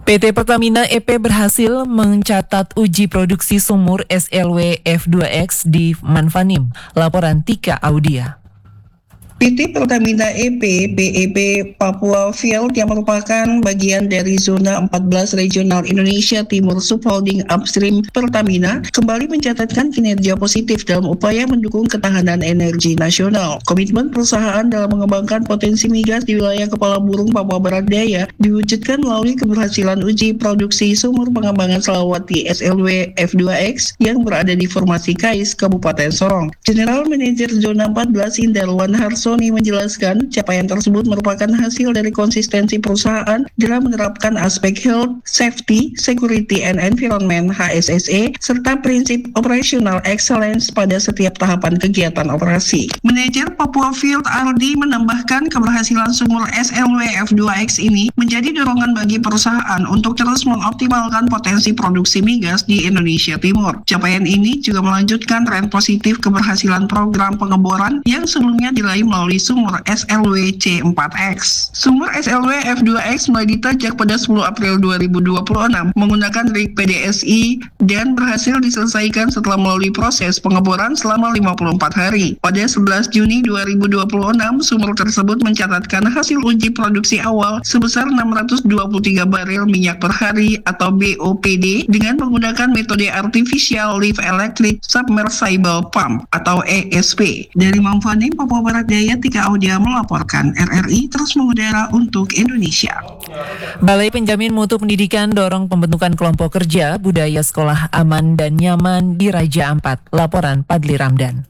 PT Pertamina EP berhasil mencatat uji produksi sumur SLW F2X di Manfanim. Laporan Tika Audia. PT Pertamina EP BEP Papua Field yang merupakan bagian dari zona 14 regional Indonesia Timur Subholding Upstream Pertamina kembali mencatatkan kinerja positif dalam upaya mendukung ketahanan energi nasional. Komitmen perusahaan dalam mengembangkan potensi migas di wilayah Kepala Burung Papua Barat Daya diwujudkan melalui keberhasilan uji produksi sumur pengembangan Selawati SLW F2X yang berada di Formasi Kais, Kabupaten Sorong. General Manager Zona 14 Indarwan Harsoni menjelaskan capaian tersebut merupakan hasil dari konsistensi perusahaan dalam menerapkan aspek health, safety, security, and environment HSSE serta prinsip operational excellence pada setiap tahapan kegiatan operasi. Manajer Papua Field Ardi menambahkan keberhasilan sumur SLW F2X ini menjadi dorongan bagi perusahaan untuk terus mengoptimalkan potensi produksi migas di Indonesia Timur. Capaian ini juga melanjutkan tren positif keberhasilan program pengeboran yang sebelumnya diraih melalui sumur SLW C4X. Sumur SLW F2X mulai ditajak pada 10 April 2026 menggunakan rig PDSI dan berhasil diselesaikan setelah melalui proses pengeboran selama 54 hari. Pada 11 Juni 2026, sumur tersebut mencatatkan hasil uji produksi awal sebesar 623 barel minyak per hari atau BOPD dengan menggunakan metode Artificial Lift Electric Submersible Pump atau ESP. Dari Manfanim, Papua Barat Daya, Tika Audia melaporkan. RRI terus mengudara untuk Indonesia. Balai Penjamin Mutu Pendidikan dorong pembentukan kelompok kerja budaya sekolah aman dan nyaman di Raja Ampat. Laporan Padli Ramdan.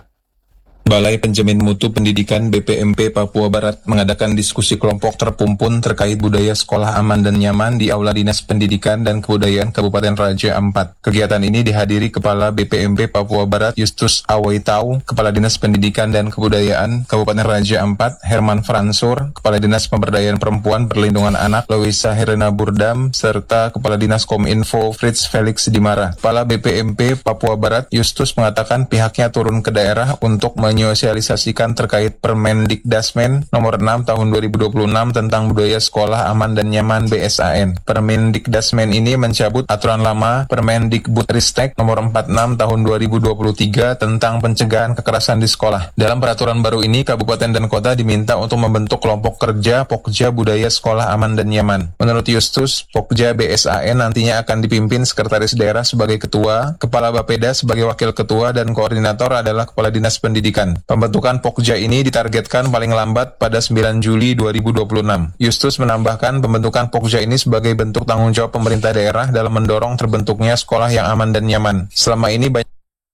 Balai Penjamin Mutu Pendidikan BPMP Papua Barat mengadakan diskusi kelompok terpumpun terkait budaya sekolah aman dan nyaman di Aula Dinas Pendidikan dan Kebudayaan Kabupaten Raja Ampat. Kegiatan ini dihadiri Kepala BPMP Papua Barat Justus Awaitau, Kepala Dinas Pendidikan dan Kebudayaan Kabupaten Raja Ampat Herman Fransur, Kepala Dinas Pemberdayaan Perempuan Perlindungan Anak Loisa Herena Burdam, serta Kepala Dinas Kominfo Fritz Felix Dimara. Kepala BPMP Papua Barat Justus mengatakan pihaknya turun ke daerah untuk menyosialisasikan terkait Permendikdasmen nomor 6 tahun 2026 tentang budaya sekolah aman dan nyaman BSAN. Permendikdasmen ini mencabut aturan lama Permendikbudristek nomor 46 tahun 2023 tentang pencegahan kekerasan di sekolah. Dalam peraturan baru ini, kabupaten dan kota diminta untuk membentuk kelompok kerja Pokja Budaya Sekolah Aman dan Nyaman. Menurut Justus, Pokja BSAN nantinya akan dipimpin sekretaris daerah sebagai ketua, kepala Bapeda sebagai wakil ketua, dan koordinator adalah kepala dinas pendidikan. Pembentukan Pokja ini ditargetkan paling lambat pada 9 Juli 2026. Justus menambahkan pembentukan Pokja ini sebagai bentuk tanggung jawab pemerintah daerah dalam mendorong terbentuknya sekolah yang aman dan nyaman. Selama ini banyak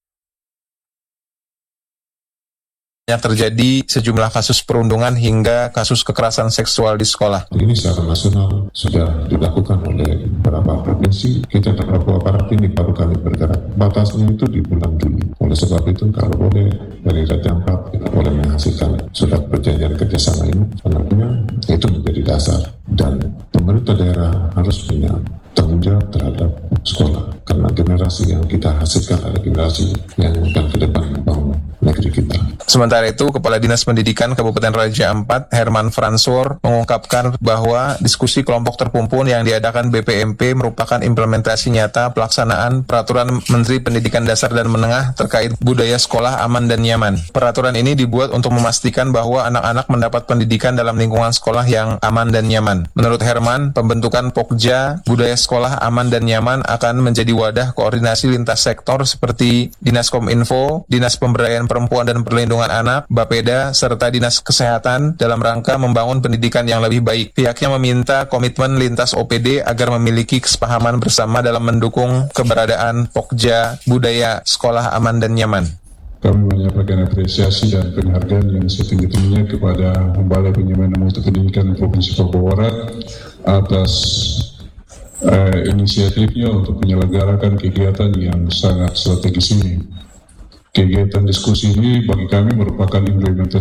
terjadi sejumlah kasus perundungan hingga kasus kekerasan seksual di sekolah. Ini secara nasional sudah dilakukan oleh beberapa provinsi. Kita di Papua Barat ini baru kali bergerak. Batasnya itu di bulan Juli. Oleh sebab itu, kalau boleh dari Raja Ampat kita boleh menghasilkan surat perjanjian kerjasama ini. Tentunya itu menjadi dasar dan pemerintah daerah harus punya tanggung jawab terhadap sekolah. Karena generasi yang kita hasilkan adalah generasi yang akan ke depan membangun negeri kita. Sementara itu, Kepala Dinas Pendidikan Kabupaten Raja Ampat, Herman Fransur, mengungkapkan bahwa diskusi kelompok terpumpun yang diadakan BPMP merupakan implementasi nyata pelaksanaan Peraturan Menteri Pendidikan Dasar dan Menengah terkait budaya sekolah aman dan nyaman. Peraturan ini dibuat untuk memastikan bahwa anak-anak mendapat pendidikan dalam lingkungan sekolah yang aman dan nyaman. Menurut Herman, pembentukan Pokja Budaya Sekolah Aman dan Nyaman akan menjadi wadah koordinasi lintas sektor seperti Dinas Kominfo, Dinas Pemberdayaan Perempuan dan Perlindungan Anak, Bapeda, serta Dinas Kesehatan dalam rangka membangun pendidikan yang lebih baik. Pihaknya meminta komitmen lintas OPD agar memiliki kesepahaman bersama dalam mendukung keberadaan Pokja Budaya Sekolah Aman dan Nyaman. Kami menyampaikan apresiasi dan penghargaan yang setinggi-tingginya kepada Balai Penjamin Mutu Pendidikan Provinsi Papua Barat atas inisiatifnya untuk menyelenggarakan kegiatan yang sangat strategis ini. Kegiatan diskusi ini bagi kami merupakan implementasi